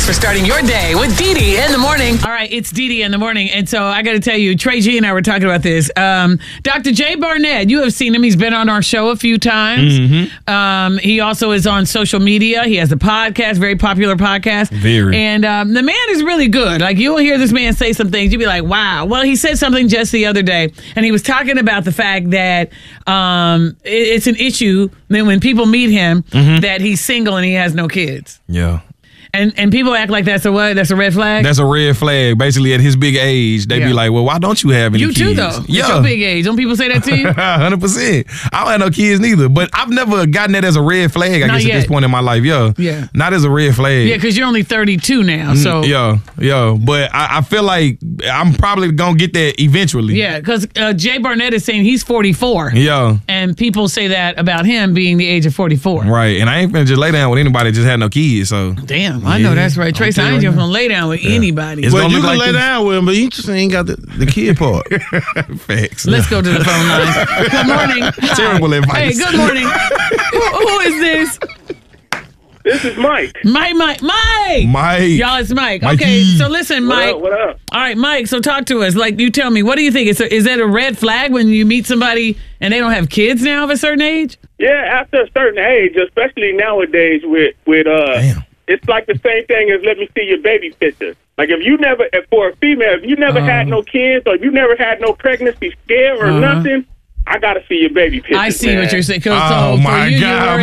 for starting your day with Dee Dee in the morning. All right, it's Dee Dee in the morning. And so I got to tell you, Trey G and I were talking about this. Dr. Jay Barnett, you have seen him. He's been on our show a few times. Mm-hmm. He also is on social media. He has a podcast, very popular podcast. Very. And the man is really good. Like, you'll hear this man say some things. You'll be like, wow. Well, he said something just the other day, and he was talking about the fact that it's an issue when people meet him that he's single and he has no kids. Yeah. And people act like that's a what? That's a red flag? That's a red flag. Basically, at his big age, they be like, well, why don't you have any kids? You too, though. Yeah. It's your big age. Don't people say that to you? 100%. I don't have no kids neither. But I've never gotten that as a red flag, I guess, at this point in my life. Yeah. Not as a red flag. Yeah, because you're only 32 now. So Yeah. But I feel like I'm probably going to get that eventually. Yeah, because Jay Barnett is saying he's 44. Yeah. And people say that about him being the age of 44. Right. And I ain't finna just lay down with anybody that just had no kids. So damn, I know that's right. Trace, I ain't just gonna lay down with anybody. Well, you can lay down with him, but you just ain't got the kid part. Facts. Let's go to the phone line. Good morning. Terrible advice. Hey, good morning. Who is this? This is Mike. Mike. Y'all, it's Mike. Mikey. Okay, so listen, Mike. What up? All right, Mike, so talk to us. Like, you tell me, what do you think? Is that a red flag when you meet somebody and they don't have kids now of a certain age? Yeah, after a certain age, especially nowadays with Damn. It's like the same thing as let me see your baby picture. Like if for a female, if you never had no kids or you never had no pregnancy scare or nothing, I gotta see your baby picture. I see what you're saying. Oh my God,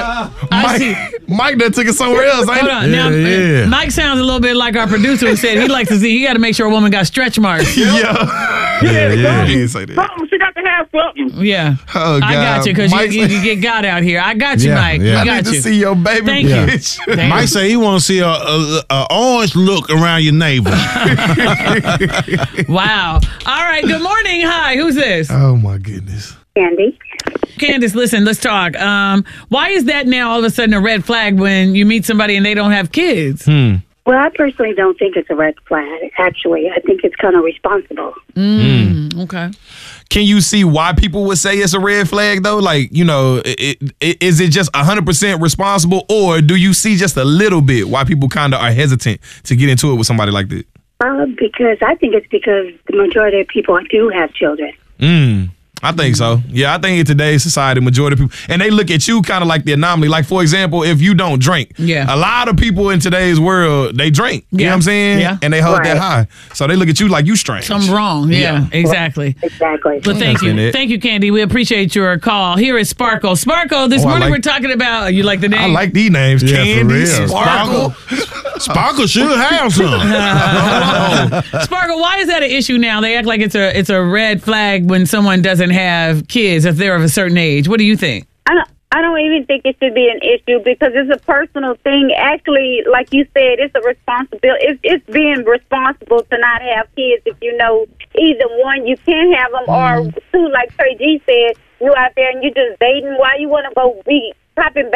Mike done took it somewhere else. Hold on. Now, Mike sounds a little bit like our producer who said he likes to see. He got to make sure a woman got stretch marks. Yeah. He didn't say that. Something, she got to have something. Yeah. Oh, God. I got you because you get God out here. I got you, Mike. Yeah. I I got need you. to see your baby Thank bitch. you. Mike say he want to see a orange look around your navel. Wow. All right. Good morning. Hi. Who's this? Oh, my goodness. Candace, listen, let's talk. Why is that now all of a sudden a red flag when you meet somebody and they don't have kids? Well, I personally don't think it's a red flag, actually. I think it's kind of responsible. Okay. Can you see why people would say it's a red flag, though? Like, is it just 100% responsible, or do you see just a little bit why people kind of are hesitant to get into it with somebody like that? Because I think it's because the majority of people do have children. I think so. Yeah, I think in today's society, majority of people, and they look at you kind of like the anomaly. Like, for example, if you don't drink, a lot of people in today's world, they drink. You know what I'm saying? Yeah. And they hold that high. So they look at you like you strange. Something wrong. Yeah, exactly. Exactly. But thank you. Thank you, Candy. We appreciate your call. Here is Sparkle. Sparkle, this morning we're talking about, you like the name? I like these names. Yeah, Candy, for real. Sparkle. Sparkle should have some. Sparkle, why is that an issue now? They act like it's a red flag when someone doesn't have kids if they're of a certain age. What do you think? I don't even think it should be an issue because it's a personal thing. Actually, like you said, it's a responsibility. It's being responsible to not have kids if you know either one, you can't have them, or two, like Trey G said, you out there and you just dating. Why you want to go be popping